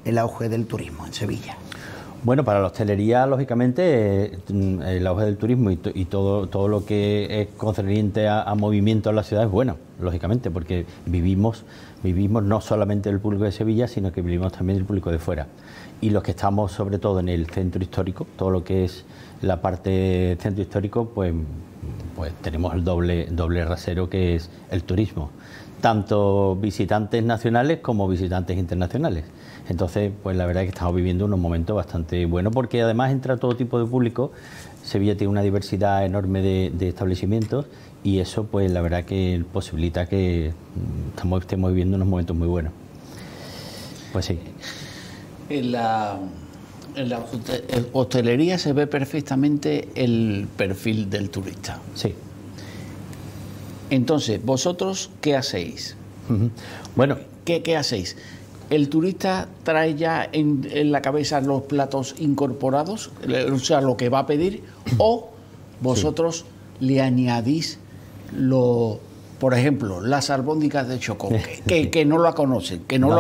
el auge del turismo en Sevilla? Bueno, para la hostelería, lógicamente, el auge del turismo y todo lo que es concerniente a movimiento en la ciudad es bueno, lógicamente, porque vivimos no solamente el público de Sevilla, sino que vivimos también el público de fuera. Y los que estamos, sobre todo, en el centro histórico, todo lo que es la parte centro histórico, pues tenemos el doble rasero que es el turismo. Tanto visitantes nacionales como visitantes internacionales. Entonces, pues la verdad es que estamos viviendo unos momentos bastante buenos, porque además entra todo tipo de público. Sevilla tiene una diversidad enorme de establecimientos y eso, pues la verdad que posibilita que estemos viviendo unos momentos muy buenos. Pues sí. En la hostelería se ve perfectamente el perfil del turista. Sí. Entonces, ¿vosotros qué hacéis? Bueno, ¿Qué hacéis? ¿El turista trae ya en la cabeza los platos incorporados, o sea, lo que va a pedir, o vosotros le añadís por ejemplo, las albóndigas de chocó, que no la conocen, No.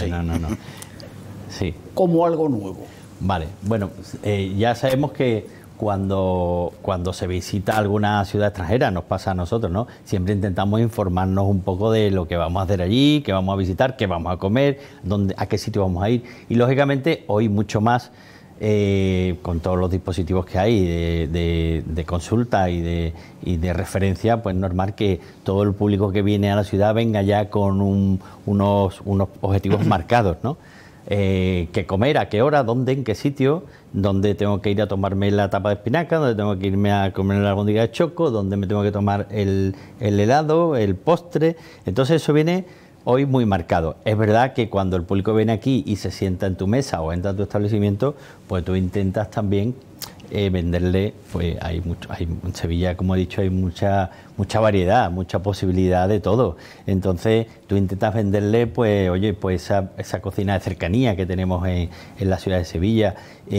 Sí. Como algo nuevo? Vale, bueno, ya sabemos que cuando se visita alguna ciudad extranjera, nos pasa a nosotros, ¿no? Siempre intentamos informarnos un poco de lo que vamos a hacer allí, qué vamos a visitar, qué vamos a comer, a qué sitio vamos a ir. Y lógicamente hoy mucho más, con todos los dispositivos que hay de consulta y de referencia, pues normal que todo el público que viene a la ciudad venga ya con unos objetivos marcados, ¿no? Qué comer, a qué hora, dónde, en qué sitio, dónde tengo que ir a tomarme la tapa de espinaca, dónde tengo que irme a comer la albóndiga de choco, dónde me tengo que tomar el helado, el postre. Entonces eso viene hoy muy marcado. Es verdad que cuando el público viene aquí y se sienta en tu mesa o entra en tu establecimiento, pues tú intentas también venderle, pues en Sevilla, como he dicho, hay mucha variedad, mucha posibilidad de todo. Entonces tú intentas venderle, pues oye, pues esa cocina de cercanía que tenemos en la ciudad de Sevilla,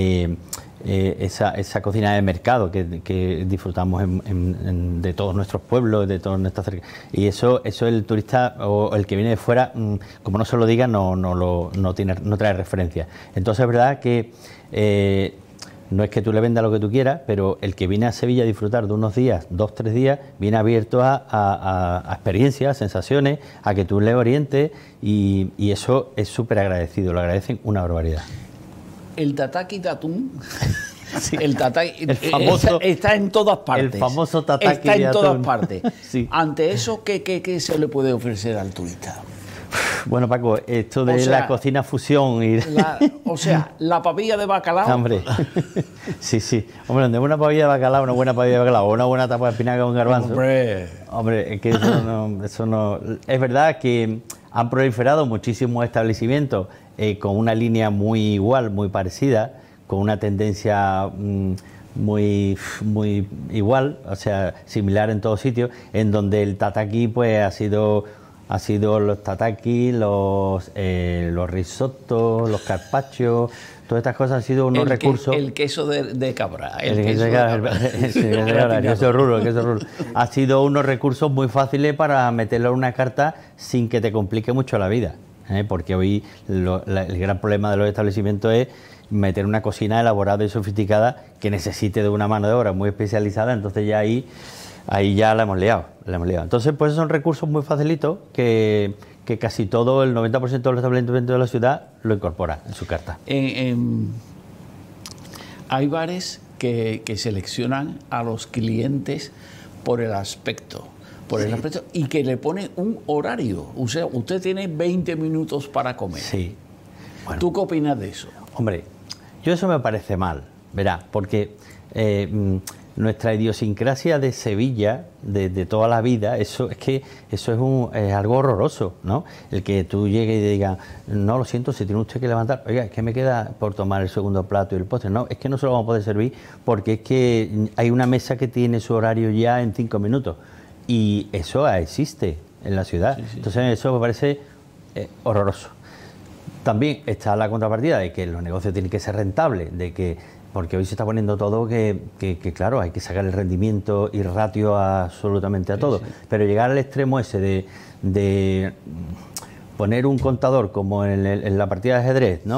esa cocina de mercado que disfrutamos de todos nuestros pueblos, de todas nuestras y eso el turista o el que viene de fuera, como no se lo diga, no trae referencia. Entonces es verdad que no es que tú le vendas lo que tú quieras, pero el que viene a Sevilla a disfrutar de unos días, 2-3 días, viene abierto a experiencias, sensaciones, a que tú le orientes y eso es súper agradecido, lo agradecen una barbaridad. El tataki de atún, Sí. el tataki El famoso, está en todas partes. El famoso tataki está en de todas atún. partes. Sí. Ante eso, ¿qué se le puede ofrecer al turista? Bueno, Paco, esto de la cocina fusión y... la papilla de bacalao. Hombre, sí. Hombre, donde una papilla de bacalao, una buena papilla de bacalao o una buena tapa de espinaca con garbanzo. Hombre, es que eso no... Es verdad que han proliferado muchísimos establecimientos con una línea muy igual, muy parecida, con una tendencia muy igual, o sea, similar en todos sitios, en donde el tataki pues ha sido los tataki, los risottos, los carpaccios, todas estas cosas han sido unos recursos. El queso de cabra. El queso rulo. Ha sido unos recursos muy fáciles para meterlo en una carta sin que te complique mucho la vida, porque hoy el gran problema de los establecimientos es meter una cocina elaborada y sofisticada que necesite de una mano de obra muy especializada, entonces ya ahí ya la hemos liado. Entonces, pues son recursos muy facilitos que casi todo, el 90% de los establecimientos de la ciudad lo incorpora en su carta. Hay bares que seleccionan a los clientes por el aspecto. Y que le ponen un horario. O sea, usted tiene 20 minutos para comer. Sí. Bueno, ¿tú qué opinas de eso? Hombre, yo eso me parece mal, verá, porque nuestra idiosincrasia de Sevilla, de toda la vida, eso es algo horroroso, ¿no? El que tú llegues y digas, no, lo siento, si tiene usted que levantar, oiga, es que me queda por tomar el segundo plato y el postre. No, es que no se lo vamos a poder servir porque es que hay una mesa que tiene su horario ya en 5 minutos y eso existe en la ciudad. Sí. Entonces eso me parece horroroso. También está la contrapartida de que los negocios tienen que ser rentables, porque hoy se está poniendo todo que claro, hay que sacar el rendimiento y ratio absolutamente a todo. Sí. Pero llegar al extremo ese de poner un contador como en la partida de ajedrez, ¿no?